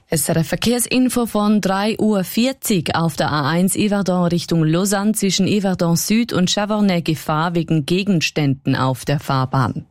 Es ist eine Verkehrsinfo von 3:40 Uhr auf der A1 Yverdon Richtung Lausanne zwischen Yverdon Süd und Chavornay Gefahr wegen Gegenständen auf der Fahrbahn.